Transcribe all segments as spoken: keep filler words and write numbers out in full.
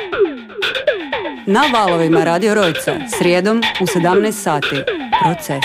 Na valovima Radio Rojca, srijedom u sedamnaest sati. Proces.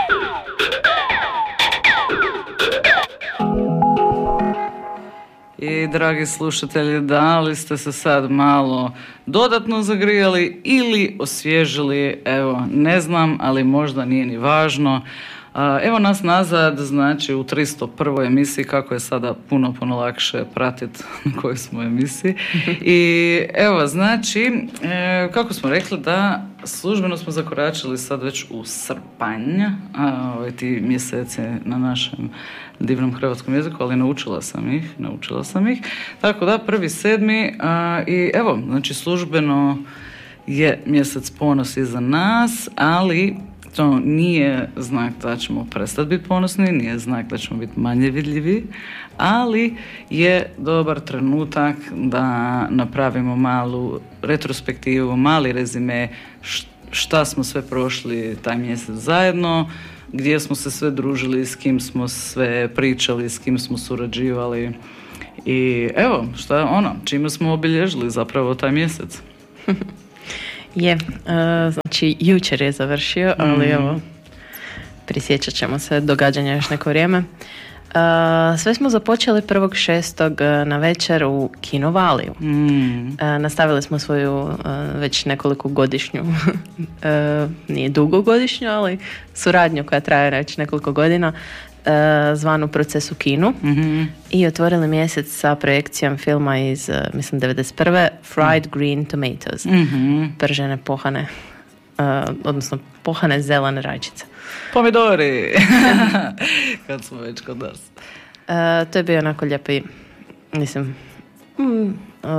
I dragi slušatelji, da li ste se sad malo dodatno zagrijali ili osvježili, evo, ne znam, ali možda nije ni važno. Evo nas nazad, znači u tristo prvoj emisiji, kako je sada puno, puno lakše pratiti na kojoj smo emisiji. I evo, znači, kako smo rekli da službeno smo zakoračili sad već u srpanj, a ovaj ti mjeseci na našem divnom hrvatskom jeziku, ali naučila sam ih, naučila sam ih. Tako da, prvi sedmi, a, i evo, znači službeno je mjesec ponos iza nas, ali to nije znak da ćemo prestati biti ponosni, nije znak da ćemo biti manje vidljivi, ali je dobar trenutak da napravimo malu retrospektivu, mali rezime šta smo sve prošli taj mjesec zajedno, gdje smo se sve družili, s kim smo sve pričali, s kim smo surađivali i evo, šta je ono, čime smo obilježili zapravo taj mjesec. Je, uh, znači jučer je završio, ali mm. evo, prisjećat ćemo se događanja još neko vrijeme. Uh, sve smo započeli prvog šestog na večer u Kino Valiju. Mm. Uh, nastavili smo svoju uh, već nekoliko godišnju, uh, nije dugo godišnju, ali suradnju koja traje već nekoliko godina, uh, zvanu Proces u kinu. Mm-hmm. I otvorili mjesec sa projekcijom filma iz, uh, mislim, devedeset prve Fried Green Tomatoes. Mm-hmm. Pržene pohane, uh, odnosno pohane zelene rajčice. Pomidori! Kad smo već kod nas. Uh, to je bio onako lijepi, mislim, mm, uh,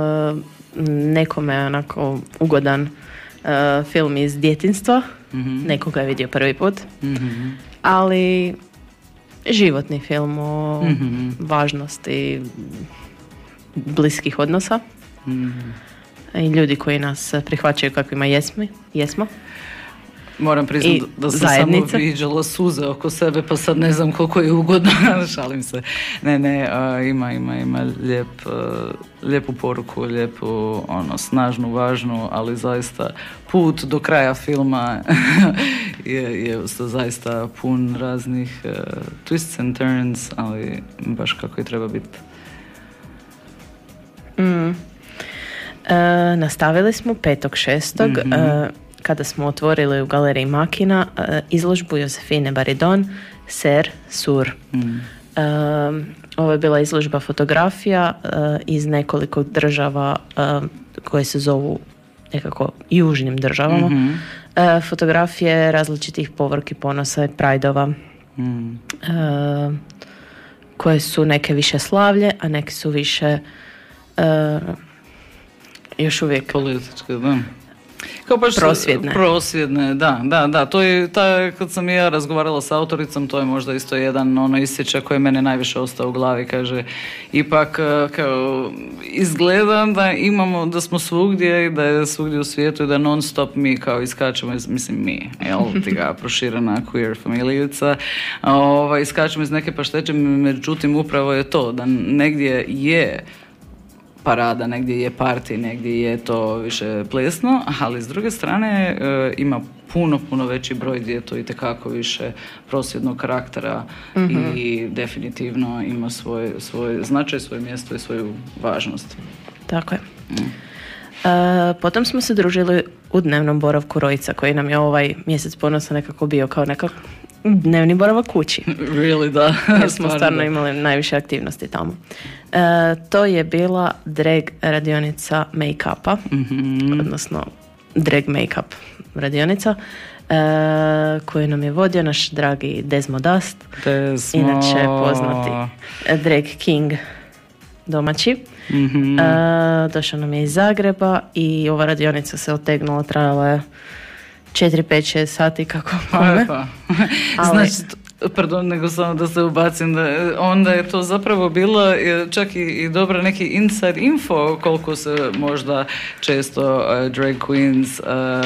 nekome onako ugodan uh, film iz djetinjstva. Mm-hmm. Nekoga je vidio prvi put. Mm-hmm. Ali životni film o mm-hmm. važnosti bliskih odnosa. Mm-hmm. I ljudi koji nas prihvaćaju kakvima jesmi, jesmo. Moram priznati da sam zajednica. Samo viđala suze oko sebe, pa sad ne znam koliko je ugodno. Šalim se. Ne, ne, uh, ima, ima, ima lijep, uh, lijepu poruku, lijepu, ono, snažnu, važnu, ali zaista put do kraja filma je, je zaista pun raznih uh, twists and turns, ali baš kako i treba biti. Mm. Uh, nastavili smo petog šestog Mm-hmm. Uh, kada smo otvorili u galeriji Makina uh, izložbu Josefine Baridon Ser Sur. Mm. Uh, ovo je bila izložba fotografija uh, iz nekoliko država uh, koje se zovu nekako južnim državama. Mm-hmm. Uh, fotografije različitih povorki, ponosa i prajdova mm. uh, koje su neke više slavlje, a neke su više uh, još uvijek političke, da. Kao baš prosvjedne. Prosvjedne, da, da, da. To je, ta, kad sam ja razgovarala s autoricom, to je možda isto jedan ono isječak koji je mene najviše ostao u glavi. Kaže, ipak kao izgledam da imamo, da smo svugdje i da je svugdje u svijetu i da non stop mi kao iskačemo iz, mislim mi, jel, ti ga proširena queer familijica, ovaj, iskačemo iz neke pašteće, međutim upravo je to, da negdje je parada, negdje je party, negdje je to više plesno, ali s druge strane e, ima puno, puno veći broj gdje je to itekako više prosvjednog karaktera mm-hmm. i definitivno ima svoj, svoj značaj, svoje mjesto i svoju važnost. Tako je. Mm. E, potom smo se družili u dnevnom boravku Rojca, koji nam je ovaj mjesec ponosa nekako bio kao nekako dnevni boravak kući. Really, da. Jer smo stvarno imali najviše aktivnosti tamo. E, to je bila drag radionica make-upa, mm-hmm. odnosno drag make-up radionica, e, koju nam je vodio naš dragi Desmo Dust, Desmo. Inače poznati drag king domaći. Mm-hmm. E, došao nam je iz Zagreba i ova radionica se otegnula, trajala je četiri, pet, šest sati kako kome. Pa. Ali, znači, pardon, nego samo da se ubacim, da, onda je to zapravo bilo čak i, i dobra neki inside info koliko se možda često uh, drag queens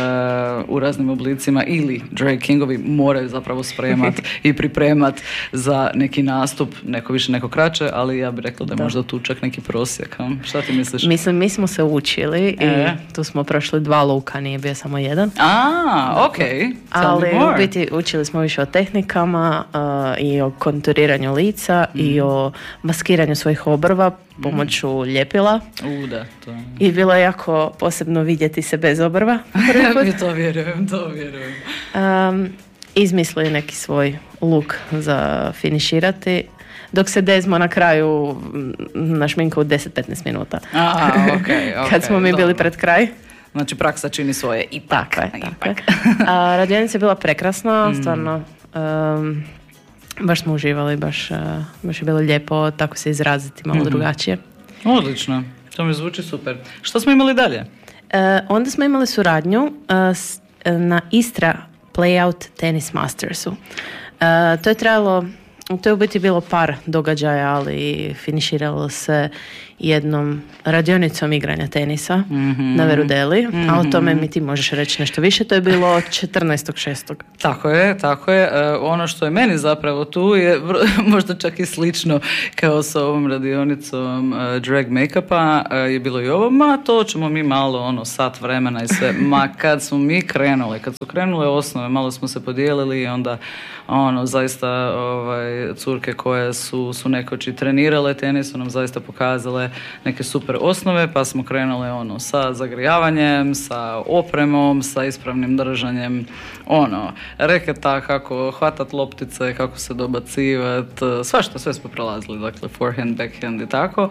uh, u raznim oblicima ili drag kingovi moraju zapravo spremati i pripremati za neki nastup, neko više, neko kraće, ali ja bih rekla da je da. možda tu čak neki prosjek. Šta ti misliš? Mislim, mi smo se učili e. i tu smo prošli dva luka, nije bio samo jedan. A, ok. Ali u biti učili smo više o tehnikama uh, i o konturiranju lica mm. i o maskiranju svojih obrva pomoću ljepila. U, da, to... I bilo je jako posebno vidjeti se bez obrva. to vjerujem, to vjerujem. Um, izmislili neki svoj luk za finiširati, dok se Dezmo na kraju našminka u deset do petnaest minuta. Aha, okay, okay, kad smo mi dobro. bili pred kraj. Znači praksa čini svoje ipak. Tako je, tako je. A, radionica je bila prekrasna, mm. stvarno. Um, baš smo uživali, baš, uh, baš je bilo lijepo tako se izraziti malo mm-hmm. drugačije. Odlično, to mi zvuči super. Što smo imali dalje? Uh, onda smo imali suradnju uh, s, na Istra Playout Tennis Mastersu. Uh, to je trajalo, to je u biti bilo par događaja, ali finiširalo se jednom radionicom igranja tenisa mm-hmm. na Verudeli, mm-hmm. a o tome mi ti možeš reći nešto više. To je bilo četrnaestog šestog Tako je, tako je. E, ono što je meni zapravo tu je možda čak i slično kao sa ovom radionicom uh, drag make-upa uh, je bilo i ovo, ma to ćemo mi malo ono sat vremena i sve. Ma kad smo mi krenuli, kad su krenule osnove, malo smo se podijelili i onda ono, zaista ovaj, curke koje su, su nekoći trenirale tenis su nam zaista pokazale neke super osnove, pa smo krenuli ono sa zagrijavanjem, sa opremom, sa ispravnim držanjem, ono, reketa, kako hvatat loptice, kako se dobacivat, svašta, sve smo prelazili, dakle forehand, backhand i tako,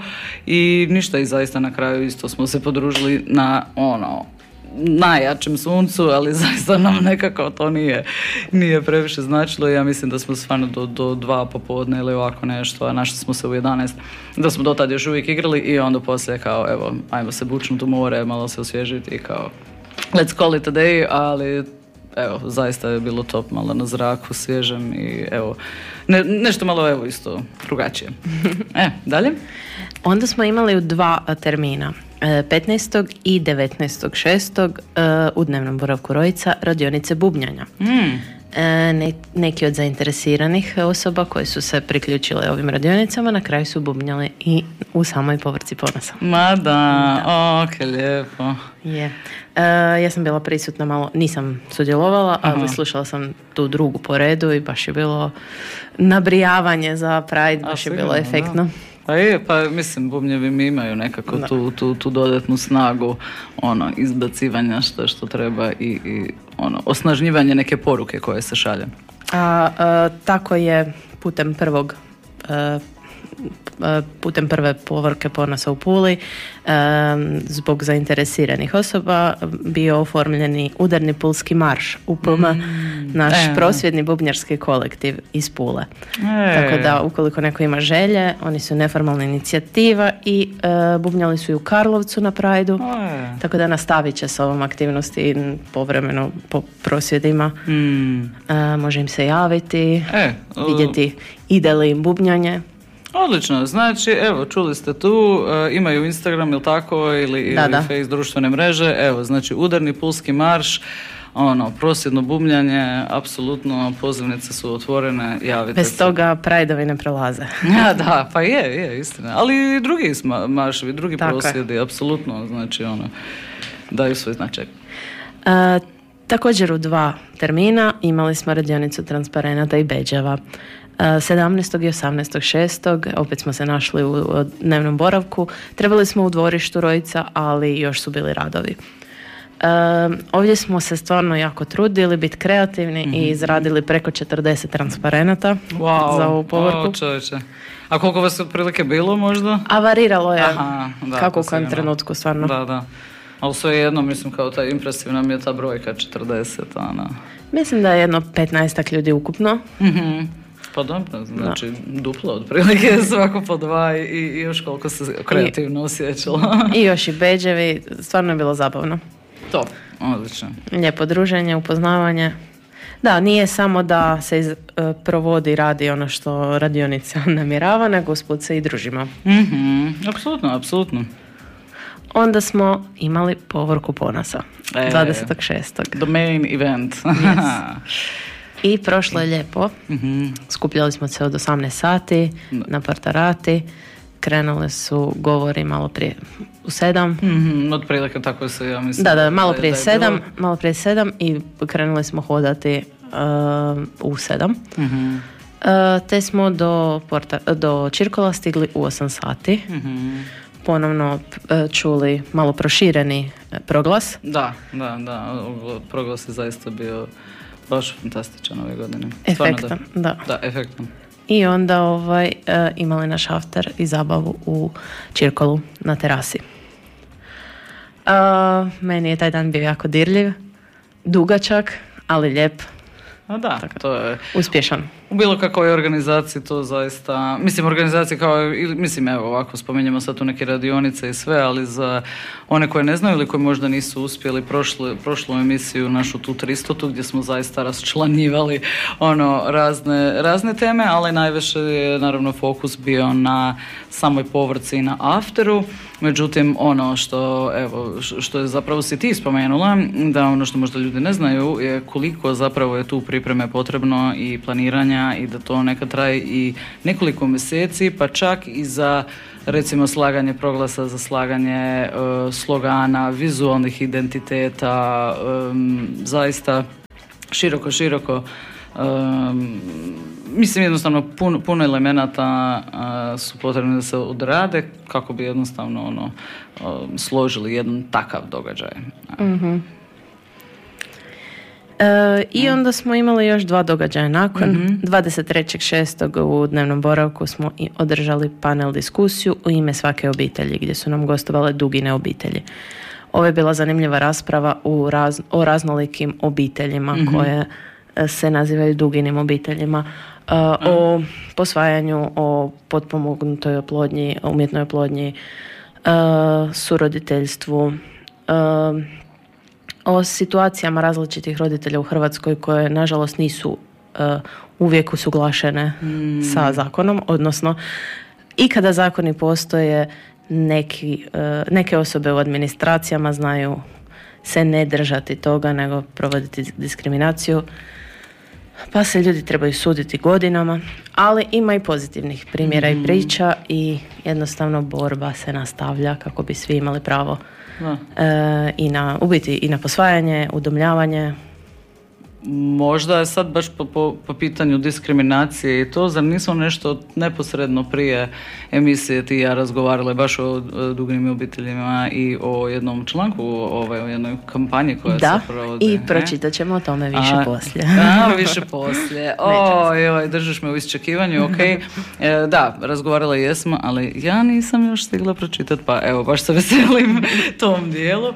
i ništa, i zaista na kraju isto smo se podružili na ono najjačem suncu, ali zaista nam nekako to nije, nije previše značilo. Ja mislim da smo stvarno do, do dva popodne ili ovako nešto, a našli smo se u jedanaest, da smo do tad još uvijek igrali i onda poslije kao, evo, ajmo se bučnuti u more, malo se osvježiti i kao, let's call it a day, ali evo, zaista je bilo top, malo na zraku, svježem i evo, ne, nešto malo evo isto drugačije. E, dalje? Onda smo imali u dva termina. petnaestog i devetnaestog šestog u dnevnom boravku Rojica radionice bubnjanja. Mm. Ne, neki od zainteresiranih osoba koji su se priključile ovim radionicama na kraju su bubnjali i u samoj Povrci ponosa. Ma da, da. O, kaj lijepo. Je. Uh, ja sam bila prisutna malo, nisam sudjelovala, ali Aha. slušala sam tu drugu po redu i baš je bilo nabrijavanje za Pride, baš A, je bilo efektno. Da. Pa je, pa mislim, bubnjevi mi imaju nekako tu, tu, tu dodatnu snagu ono, izbacivanja što, što treba i, i ono, osnažnjivanje neke poruke koje se šalje. A, a, tako je putem prvog a, putem prve povorke ponosa u Puli zbog zainteresiranih osoba bio oformljeni udarni pulski marš U P M, mm. naš e. prosvjedni bubnjarski kolektiv iz Pule. E. Tako da ukoliko neko ima želje, oni su neformalna inicijativa i uh, bubnjali su i u Karlovcu na Prajdu, e. tako da nastavit će s ovom aktivnosti povremeno po prosvjedima. Mm. Uh, može im se javiti, e. uh. vidjeti ide li im bubnjanje. Odlično, znači, evo, čuli ste tu, uh, imaju Instagram ili tako, ili, da, ili da. Face društvene mreže, evo, znači, udarni pulski marš, ono, prosvjedno bubnjanje, apsolutno, pozivnice su otvorene, javite Bez se. Bez toga Prideovi ne prolaze. Ja, da, pa je, je, istina, ali i drugi marševi, drugi tako prosvjedi, je. Apsolutno, znači, ono, daju svoj značaj. Uh, također u dva termina imali smo radionicu transparenata i bedževa. sedamnaestog i osamnaestog šestog opet smo se našli u dnevnom boravku. Trebali smo u dvorištu Rojica, ali još su bili radovi. Um, ovdje smo se stvarno jako trudili biti kreativni mm-hmm. i izradili preko četrdeset transparenata wow. za ovu povorku. O, a koliko vas je otprilike bilo možda? A variralo je. Aha, da, kako u kojem trenutku stvarno. Da, da. Ali sve jedno, mislim, kao ta impresivna mi je ta brojka četrdeset. Ana. Mislim da je jedno petnaestak ljudi ukupno. Mhm. Pa dobro, znači da. Duplo otprilike, svako po dva i, i još koliko se kreativno osjećalo. I još i bedževi, stvarno je bilo zabavno. To, odlično. Lijepo druženje, upoznavanje. Da, nije samo da se iz, uh, provodi, radi ono što radionica namjerava, nego usput se i družimo. Mm-hmm. Apsolutno, apsolutno. Onda smo imali povorku ponosa, e, dvadesetog šestog The main event. Yes. I prošlo je lijepo. Mm-hmm. Skupljali smo se od osamnaest sati na Partarati. Krenule su govori malo prije u sedam. Mm-hmm. Od prilike tako se, ja mislim. Da, da, malo da, prije da sedam, bilo... malo prije sedam i krenuli smo hodati uh, u sedam. Mm-hmm. Uh, te smo do, Porta, do Čirkola stigli u osam sati. Mm-hmm. Ponovno uh, čuli malo prošireni proglas. Da, da, da. Proglas je zaista bio baš fantastičan ove godine. Stvarno, efektan, da. da. Da, efektan. I onda ovaj, uh, imali naš after i zabavu u Čirkolu na terasi. Uh, meni je taj dan bio jako dirljiv, dugačak, ali lijep. A da, tako, to je... uspješan. U bilo kakvoj organizaciji to zaista, mislim organizacije kao, mislim evo ovako spominjemo sad tu neke radionice i sve, ali za one koje ne znaju ili koje možda nisu uspjeli prošlu, prošlu emisiju našu tu tristotu gdje smo zaista raščlanjivali ono razne, razne teme, ali najviše je naravno fokus bio na samoj povrci i na afteru. Međutim, ono što, evo, što je zapravo si ti spomenula, da ono što možda ljudi ne znaju je koliko zapravo je tu pripreme potrebno i planiranja i da to nekad traje i nekoliko mjeseci, pa čak i za recimo slaganje proglasa, za slaganje uh, slogana, vizualnih identiteta, um, zaista široko, široko. Um, mislim jednostavno puno, puno elemenata uh, su potrebni da se odrade kako bi jednostavno ono, uh, složili jedan takav događaj. Mm-hmm. E, I onda smo imali još dva događaja nakon. Mm-hmm. dvadeset trećeg šestog u dnevnom boravku smo i održali panel diskusiju u ime svake obitelji gdje su nam gostovale Dugine obitelji. Ovo je bila zanimljiva rasprava u raz, o raznolikim obiteljima mm-hmm. koje se nazivaju Duginim obiteljima, uh, mm. o posvajanju, o potpomognutoj oplodnji, umjetnoj oplodnji, uh, suroditeljstvu, uh, o situacijama različitih roditelja u Hrvatskoj koje nažalost nisu uh, uvijek usuglašene mm. sa zakonom, odnosno i kada zakoni postoje, neki, uh, neke osobe u administracijama znaju se ne držati toga, nego provoditi diskriminaciju, pa se ljudi trebaju suditi godinama, ali ima i pozitivnih primjera mm. i priča i jednostavno borba se nastavlja kako bi svi imali pravo e, i na, u biti i na posvajanje, udomljavanje. Možda je sad baš po, po, po pitanju diskriminacije i to, zar nismo nešto neposredno prije emisije ti i ja razgovarale baš o, o Duginim obiteljima i o jednom članku, ovaj, o jednoj kampanji koja da, se provodi. I pročitat ćemo o tome više a, poslije. Da, više poslije. Oj, oj, držiš me u iščekivanju, ok. E, da, razgovarala jesmo, ali ja nisam još stigla pročitati, pa evo, baš se veselim tom dijelu.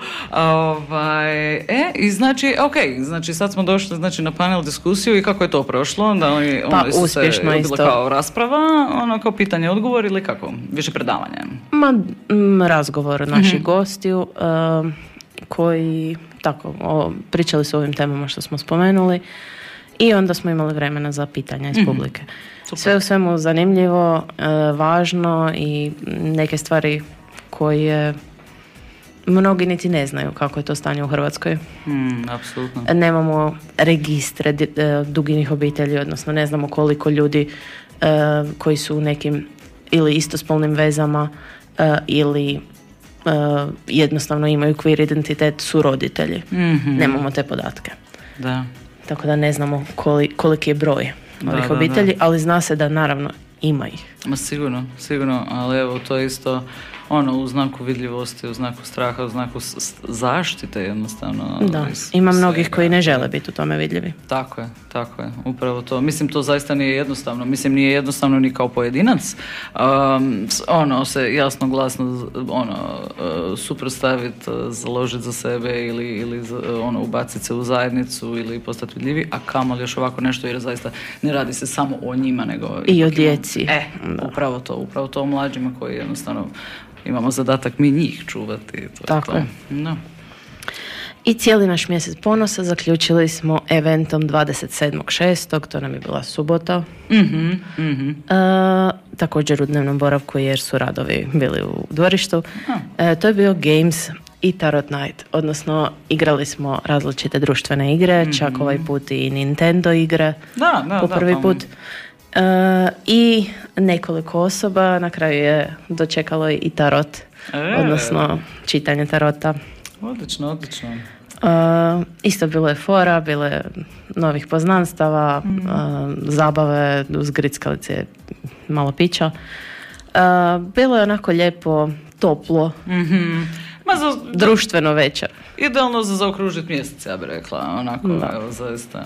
Ovaj, e, i znači, ok, znači sad smo došli znači na panel diskusiju i kako je to prošlo? Da li pa ono, uspješno se isto. Kao rasprava, ono kao pitanje odgovor ili kako? Više predavanje? Ma, m, razgovor naših mm-hmm. gostiju uh, koji tako, o, pričali su o ovim temama što smo spomenuli i onda smo imali vremena za pitanja iz mm-hmm. publike. Sve u svemu zanimljivo, uh, važno i neke stvari koje mnogi niti ne znaju kako je to stanje u Hrvatskoj. Mm, apsolutno. Nemamo registre Duginih obitelji, odnosno ne znamo koliko ljudi uh, koji su u nekim ili istospolnim vezama uh, ili uh, jednostavno imaju queer identitet su roditelji. Mm-hmm. Nemamo te podatke. Da. Tako da ne znamo koli, koliki je broj ovih da, obitelji, da, da. ali zna se da naravno ima ih. Ma sigurno, sigurno, ali evo to je isto ono u znaku vidljivosti, u znaku straha, u znaku s- zaštite jednostavno. Da, ima mnogih koji ne žele biti u tome vidljivi. Tako je, tako je, upravo to. Mislim, to zaista nije jednostavno. Mislim, nije jednostavno ni kao pojedinac. Um, ono, se jasno, glasno, ono, uh, suprotstaviti, uh, založiti za sebe ili, ili za, uh, ono, ubaciti se u zajednicu ili postati vidljivi, a kamoli još ovako nešto, jer zaista ne radi se samo o njima, nego i o djeci. E, da. upravo to, upravo to o mlađima koji jednostavno imamo zadatak mi njih čuvati. To tako je. No. I cijeli naš mjesec ponosa zaključili smo eventom dvadeset sedmog šestog to nam je bila subota. Mm-hmm, mm-hmm. E, također u dnevnom boravku jer su radovi bili u dvorištu. E, to je bio Games i Tarot Night, odnosno igrali smo različite društvene igre, mm-hmm. čak ovaj put i Nintendo igre da, da, po prvi da, put. E, I nekoliko osoba, na kraju je dočekalo i tarot, e. odnosno čitanje tarota. Odlično, odlično. Uh, isto bilo je fora, bilo je novih poznanstava, mm. uh, zabave, uz grickalice, malo pića. Uh, bilo je onako lijepo, toplo, mm-hmm. Ma za, društveno večer. Idealno za zaokružiti mjesec, ja bih rekla, onako, da. Evo, zaista.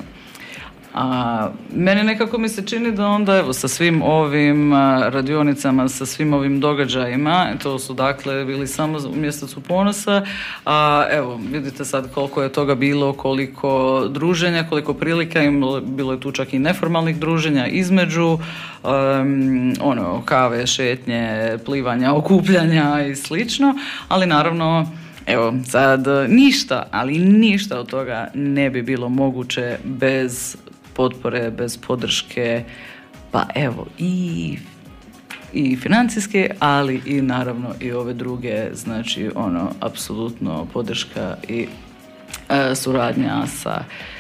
A meni nekako mi se čini da onda evo sa svim ovim radionicama, sa svim ovim događajima, to su dakle bili samo u mjesecu ponosa, a evo vidite sad koliko je toga bilo, koliko druženja, koliko prilika, bilo je tu čak i neformalnih druženja između um, ono, kave, šetnje, plivanja, okupljanja i slično, ali naravno evo sad ništa, ali ništa od toga ne bi bilo moguće bez potpore, bez podrške, pa evo i, i financijske, ali i naravno i ove druge, znači ono, apsolutno podrška i e, suradnja sa,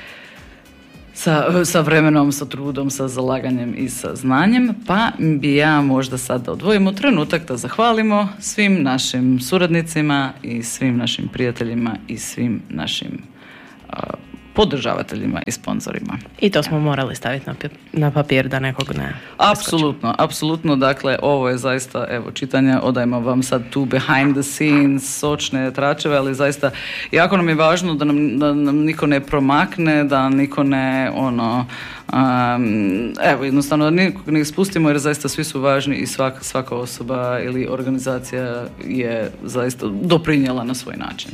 sa, sa vremenom, sa trudom, sa zalaganjem i sa znanjem, pa bi ja možda sad da odvojimo trenutak da zahvalimo svim našim suradnicima i svim našim prijateljima i svim našim a, podržavateljima i sponzorima. I to smo morali staviti na, na papir da nekog ne... Apsolutno, apsolutno, dakle ovo je zaista, evo, čitanje, odajmo vam sad tu behind the scenes, sočne tračeve, ali zaista jako nam je važno da nam, da nam niko ne promakne, da niko ne, ono, um, evo, jednostavno, nikog ne ispustimo jer zaista svi su važni i svaka, svaka osoba ili organizacija je zaista doprinijela na svoj način.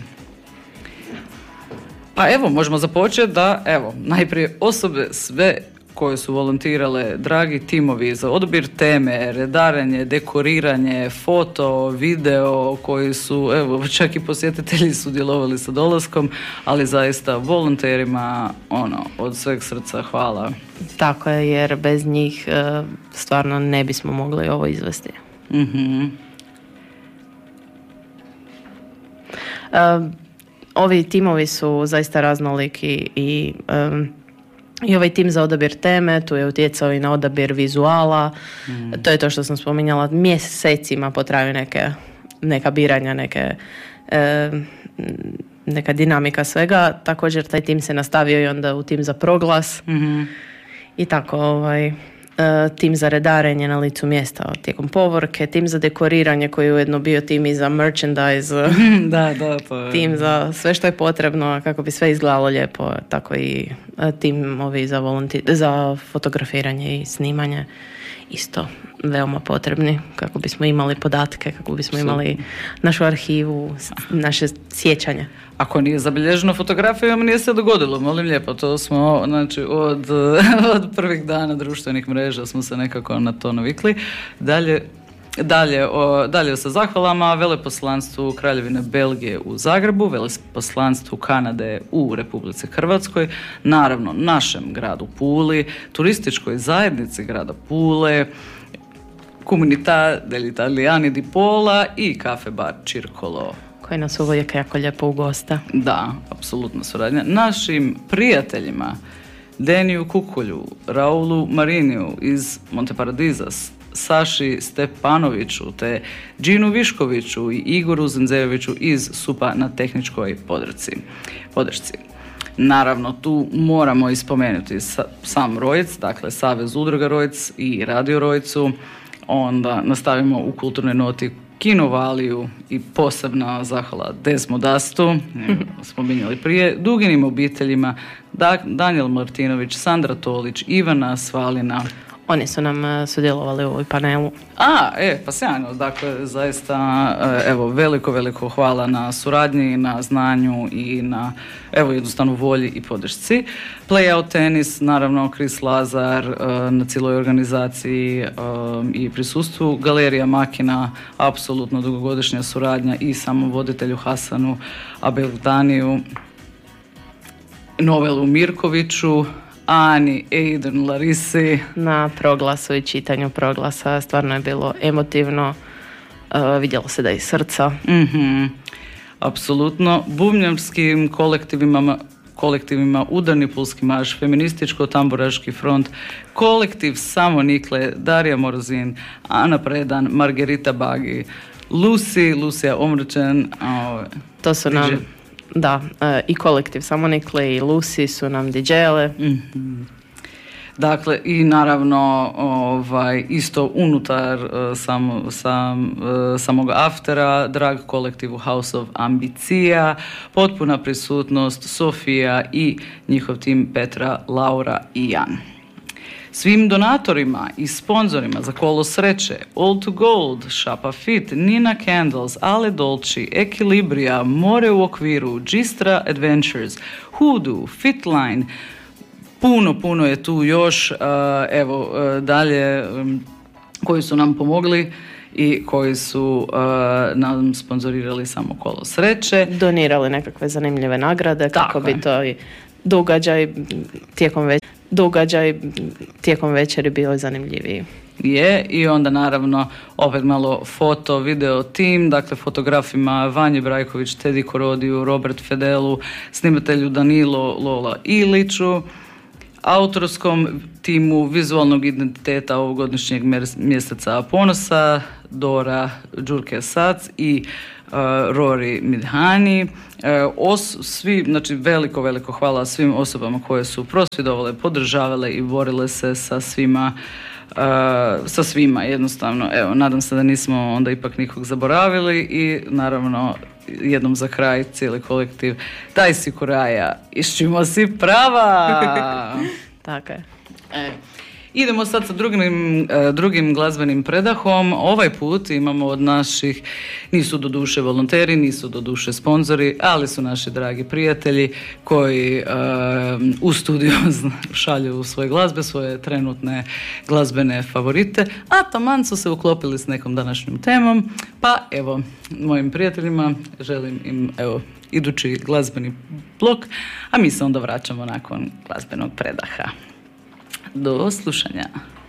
Pa evo, možemo započeti da, evo, najprije osobe sve koje su volontirale, dragi timovi za odabir teme, redarenje, dekoriranje, foto, video, koji su, evo, čak i posjetitelji sudjelovali sa dolaskom, ali zaista volonterima, ono, od sveg srca hvala. Tako je, jer bez njih stvarno ne bismo mogli ovo izvesti. Mhm. Um, Ovi timovi su zaista raznoliki i, um, i ovaj tim za odabir teme, tu je utjecao i na odabir vizuala, mm. to je to što sam spominjala, mjesecima potraju neke, neka biranja, neke, um, neka dinamika svega, također taj tim se nastavio i onda u tim za proglas mm-hmm. i tako ovaj... tim za redarenje na licu mjesta tijekom povorke, tim za dekoriranje koji je ujedno bio tim i za merchandise, da, da, to je. Tim za sve što je potrebno kako bi sve izgledalo lijepo, tako i tim ovi za, volonti- za fotografiranje i snimanje isto veoma potrebni kako bismo imali podatke, kako bismo imali našu arhivu, naše sjećanje. Ako nije zabilježeno fotografijom, nije se dogodilo, molim lijepo, to smo, znači, od, od prvih dana društvenih mreža smo se nekako na to navikli. Dalje, dalje, o, dalje sa zahvalama veleposlanstvu Kraljevine Belgije u Zagrebu, veleposlanstvu Kanade u Republici Hrvatskoj, naravno našem gradu Puli, turističkoj zajednici grada Pule, Comunità degli Italiani di Pola i kafe bar Circolo, koji nas uvijek jako lijepo ugosta. Da, apsolutno suradnja. Našim prijateljima Deniju Kukulju, Raulu Mariniju iz Monte Paradizas, Saši Stepanoviću te Džinu Viškoviću i Igoru Zenzejeviću iz Supa na tehničkoj podršci. podršci. Naravno, tu moramo ispomenuti sam Rojc, dakle Savez udruga Rojc i Radio Rojcu. Onda nastavimo u kulturnoj noti Kinovaliju i posebna zahvala Desmodastu, spominjali prije, Duginim obiteljima, Daniel Martinović, Sandra Tolić, Ivana Svalina. Oni su nam sudjelovali u ovoj panelu. A, e, pa sjajno, dakle, zaista, evo, veliko, veliko hvala na suradnji, na znanju i na, evo, jednostavno volji i podršci. Playout tenis, naravno, Kris Lazar na cijeloj organizaciji i prisustvu. Galerija Makina, apsolutno dugogodišnja suradnja i samom voditelju Hasanu Abeldaniju. Novelu Mirkoviću, Ani, Aiden, Larisi. Na proglasu i čitanju proglasa stvarno je bilo emotivno, uh, vidjelo se da je iz srca. Mm-hmm. Apsolutno. Bubnjarskim kolektivima, kolektivima Udarni pulski marš, Feminističko-tamburaški front, kolektiv Samonikle, Darija Morozin, Ana Predan, Margerita Bagi, Lucy, Lucija Omrčen. Oh, to su nam, da, i kolektiv Samonikle i Lucy su nam di džele. Mm-hmm. Dakle, i naravno ovaj, isto unutar uh, sam, sam, uh, samog aftera, drag kolektivu House of Ambicija, potpuna prisutnost Sofija i njihov tim Petra, Laura i Jan. Svim donatorima i sponzorima za Kolo sreće, All to Gold, Šapa Fit, Nina Candles, Ale Dolci, Equilibria, More u okviru, Gistra Adventures, Hoodoo, Fitline, puno, puno je tu još, uh, evo, uh, dalje, um, koji su nam pomogli i koji su uh, nam sponzorirali samo Kolo sreće. Donirali nekakve zanimljive nagrade, Tako kako bi je. to i događaj tijekom večeri, događaj tijekom večeri bio zanimljiviji. Je, i onda naravno opet malo foto, video tim, dakle fotografima Vanji Brajković, Tedi Korodiju, Robert Fedelu, snimatelju Danilo Lola Iliću, autorskom timu vizualnog identiteta ovogodišnjeg mjeseca ponosa, Dora Đurke Sac i uh, Rory Midhani. Uh, os, svi, znači veliko, veliko hvala svim osobama koje su prosvjedovale, podržavale i borile se sa svima, uh, sa svima jednostavno. Evo, nadam se da nismo onda ipak nikog zaboravili i naravno jednom za kraj cijeli kolektiv daj si kuraja, išćimo si prava. Tako je. E, idemo sad sa drugim, drugim glazbenim predahom. Ovaj put imamo od naših, nisu do duše volonteri, nisu do duše sponzori, ali su naši dragi prijatelji koji uh, u studiju šalju svoje glazbe, svoje trenutne glazbene favorite, a taman su se uklopili s nekom današnjom temom, pa evo, mojim prijateljima želim im, evo, idući glazbeni blok, a mi se onda vraćamo nakon glazbenog predaha. Do slušanja.